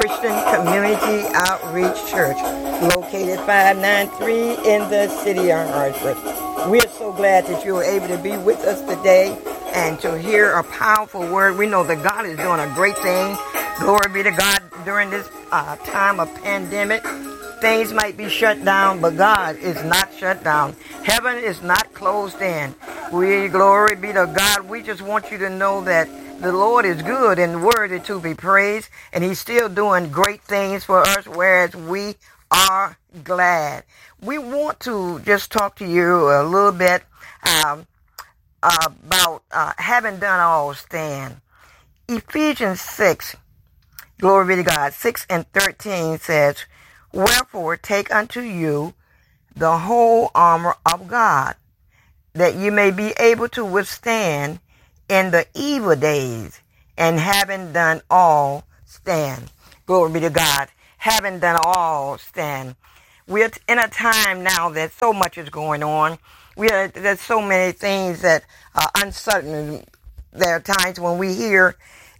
Christian Community Outreach Church, located 593 in the city of Hartford. We're so glad that you are able to be with us today and to hear a powerful word. We know that God is doing a great thing. Glory be to God during this time of pandemic. Things might be shut down, but God is not shut down. Heaven is not closed in. Glory be to God. We just want you to know that the Lord is good and worthy to be praised, and He's still doing great things for us, whereas we are glad. We want to just talk to you a little bit about having done all stand. Ephesians 6, glory be to God, 6 and 13 says, "Wherefore take unto you the whole armor of God, that you may be able to withstand in the evil days, and having done all, stand." Glory be to God. Having done all, stand. We're in a time now that so much is going on. There's so many things that are uncertain. There are times when we hear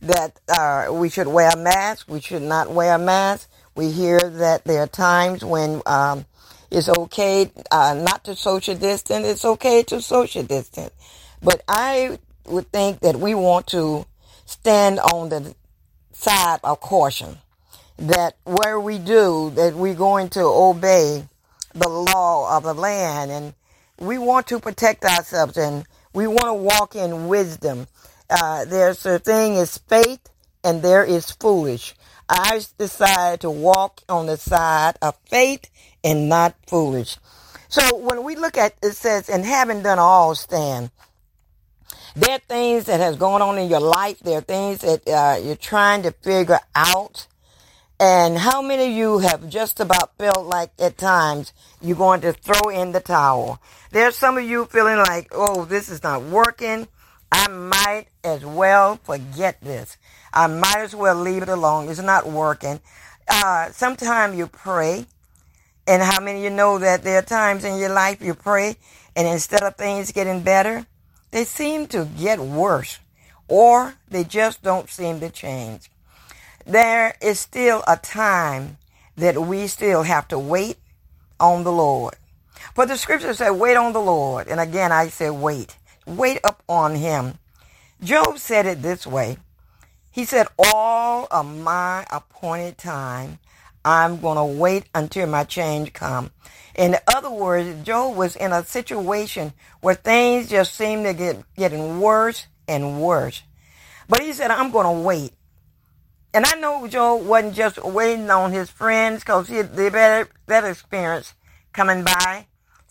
that we should wear a mask. We should not wear a mask. We hear that there are times when it's okay not to social distance. It's okay to social distance. But I would think that we want to stand on the side of caution, that where we do, that we're going to obey the law of the land, and we want to protect ourselves, and we want to walk in wisdom. There's a thing is faith, and there is foolish. I decide to walk on the side of faith and not foolish. So when we look at it, says, "And having done all, stand." There are things that has gone on in your life. There are things that you're trying to figure out. And how many of you have just about felt like at times you're going to throw in the towel? There's some of you feeling like, oh, this is not working. I might as well forget this. I might as well leave it alone. It's not working. Sometimes you pray. And how many of you know that there are times in your life you pray, and instead of things getting better, they seem to get worse, or they just don't seem to change. There is still a time that we still have to wait on the Lord. For the scripture said, wait on the Lord. And again, I say wait. Wait up on Him. Job said it this way. He said, all of my appointed time, I'm going to wait until my change come. In other words, Job was in a situation where things just seemed to getting worse and worse. But he said, I'm going to wait. And I know Job wasn't just waiting on his friends, because he had that experience coming by,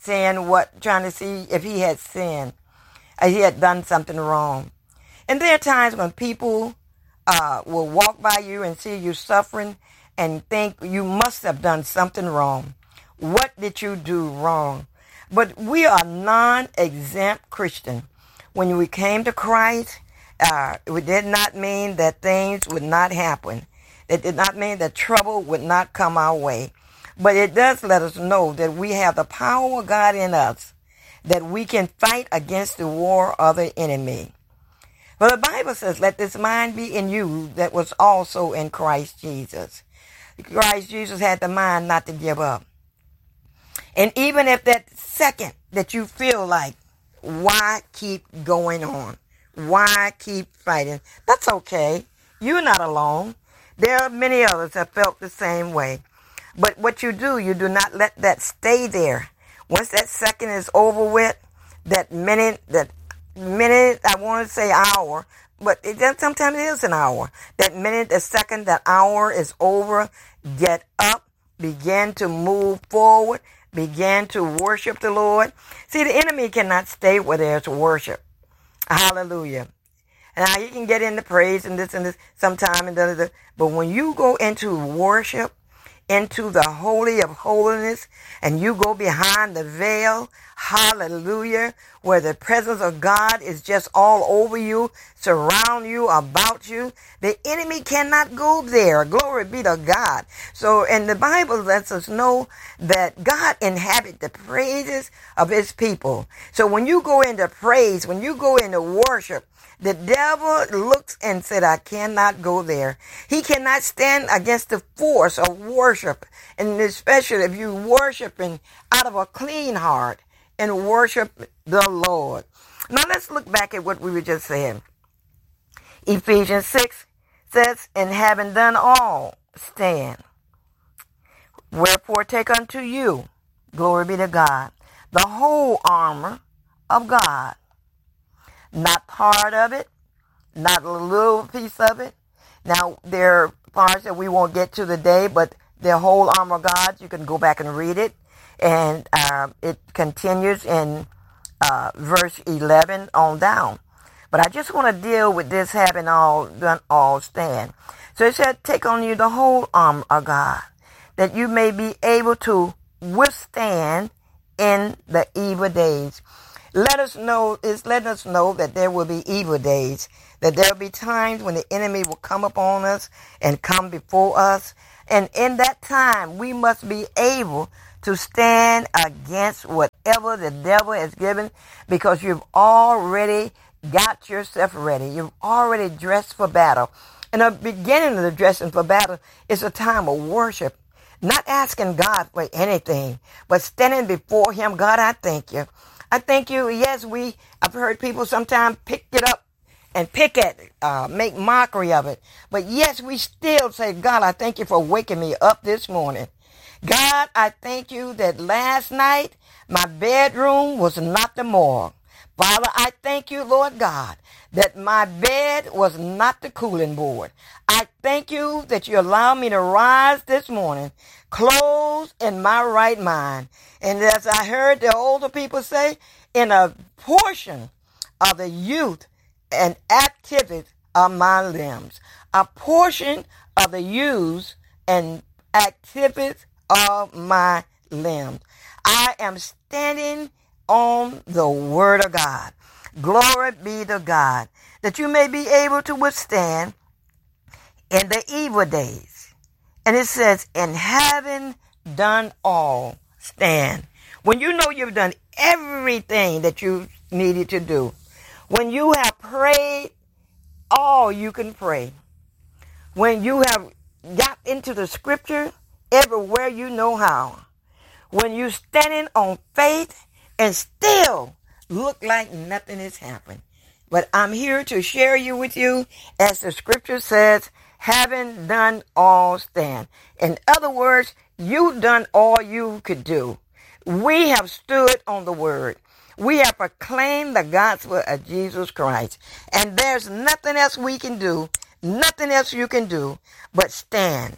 trying to see if he had sinned, he had done something wrong. And there are times when people will walk by you and see you suffering and think you must have done something wrong. What did you do wrong? But we are non-exempt Christian. When we came to Christ, it did not mean that things would not happen. It did not mean that trouble would not come our way. But it does let us know that we have the power of God in us, that we can fight against the war of the enemy. For the Bible says, let this mind be in you that was also in Christ Jesus. Christ Jesus had the mind not to give up. And even if that second that you feel like, why keep going on? Why keep fighting? That's okay. You're not alone. There are many others that felt the same way. But what you do not let that stay there. Once that second is over with, that minute, I want to say hour, but sometimes it is an hour. That minute, the second, that hour is over. Get up, begin to move forward, begin to worship the Lord. See, the enemy cannot stay where there's worship. Hallelujah. Now, you can get into praise and this sometime, but when you go into worship, into the Holy of Holiness, and you go behind the veil, hallelujah, where the presence of God is just all over you, surround you, about you. The enemy cannot go there. Glory be to God. So, and the Bible lets us know that God inhabits the praises of his people. So when you go into praise, when you go into worship, the devil looks and said, I cannot go there. He cannot stand against the force of worship, and especially if you worshiping out of a clean heart and worship the Lord. Now let's look back at what we were just saying. Ephesians 6 says, and having done all, stand. Wherefore take unto you, glory be to God, the whole armor of God. Not part of it, not a little piece of it. Now, there are parts that we won't get to today, but the whole armor of God, you can go back and read it. And it continues in verse 11 on down. But I just want to deal with this having all done all stand. So it said, take on you the whole armor of God, that you may be able to withstand in the evil days. It's letting us know that there will be evil days, that there will be times when the enemy will come upon us and come before us. And in that time, we must be able to stand against whatever the devil has given, because you've already got yourself ready. You've already dressed for battle. And the beginning of the dressing for battle is a time of worship, not asking God for anything, but standing before him. God, I thank you. I thank you. Yes, I've heard people sometimes pick it up and pick at it, make mockery of it. But yes, we still say, God, I thank you for waking me up this morning. God, I thank you that last night my bedroom was not the morgue. Father, I thank you, Lord God, that my bed was not the cooling board. I thank you that you allowed me to rise this morning, clothed in my right mind. And as I heard the older people say, in a portion of the youth and activity of my limbs, a portion of the use and activities of my limbs. I am standing on the word of God. Glory be to God, that you may be able to withstand in the evil days. And it says, and having done all, stand. When you know you've done everything that you needed to do, when you have prayed all you can pray, when you have got into the scripture everywhere you know how, when you're standing on faith and still look like nothing is happening. But I'm here to share you with you, as the scripture says, having done all, stand. In other words, you've done all you could do. We have stood on the word. We have proclaimed the gospel of Jesus Christ. And there's nothing else we can do, nothing else you can do, but stand.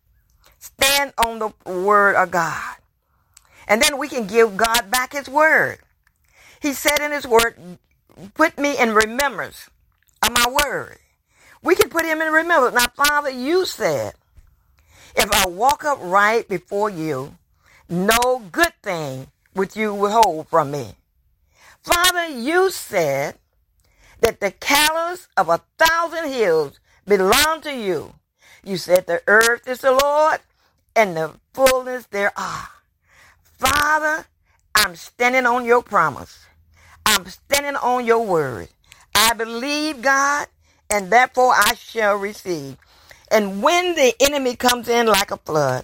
Stand on the word of God. And then we can give God back his word. He said in his word, put me in remembrance of my word. We can put him in remembrance. Now, Father, you said, if I walk upright before you, no good thing would you withhold from me. Father, you said that the cattle of 1,000 hills belong to you. You said the earth is the Lord and the fullness thereof. Father, I'm standing on your promise. I'm standing on your word. I believe, God, and therefore I shall receive. And when the enemy comes in like a flood,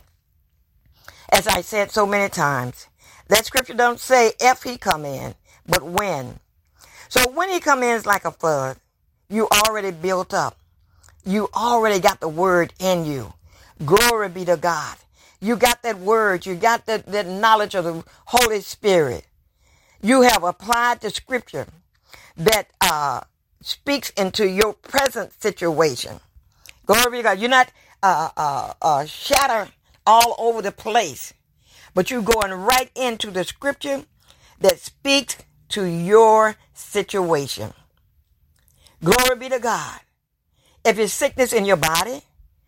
as I said so many times, that scripture don't say if he come in, but when. So when he come in like a flood, you already built up. You already got the word in you. Glory be to God. You got that word. You got that knowledge of the Holy Spirit. You have applied the scripture that speaks into your present situation. Glory be to God. You're not shattered all over the place, but you're going right into the scripture that speaks to your situation. Glory be to God. If it's sickness in your body,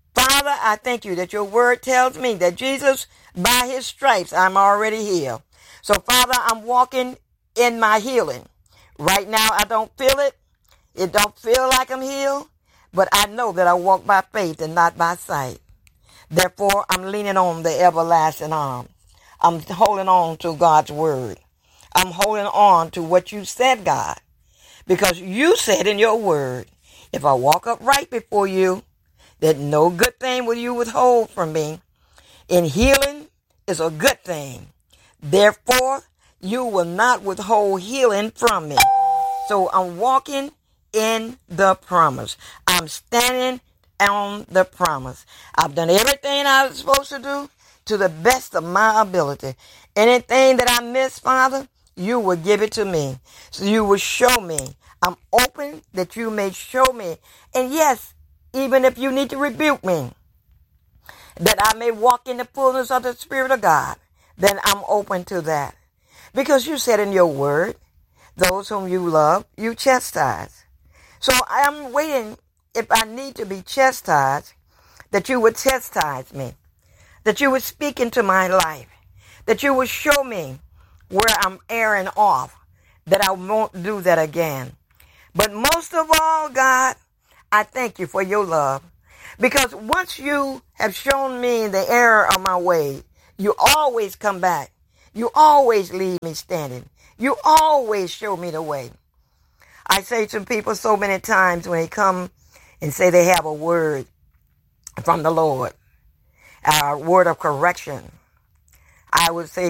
Father, I thank you that your word tells me that Jesus, by his stripes, I'm already healed. So, Father, I'm walking in my healing. Right now, I don't feel it. It don't feel like I'm healed, but I know that I walk by faith and not by sight. Therefore, I'm leaning on the everlasting arm. I'm holding on to God's word. I'm holding on to what you said, God, because you said in your word, if I walk upright before you, that no good thing will you withhold from me. And healing is a good thing. Therefore, you will not withhold healing from me. So I'm walking in the promise. I'm standing on the promise. I've done everything I was supposed to do to the best of my ability. Anything that I miss, Father, you will give it to me. So you will show me. I'm open that you may show me. And yes, even if you need to rebuke me, that I may walk in the fullness of the Spirit of God, then I'm open to that. Because you said in your word, those whom you love, you chastise. So I'm waiting, if I need to be chastised, that you would chastise me, that you would speak into my life, that you would show me where I'm erring off, that I won't do that again. But most of all, God, I thank you for your love. Because once you have shown me the error of my way, you always come back. You always leave me standing. You always show me the way. I say to people so many times when they come and say they have a word from the Lord, a word of correction, I would say,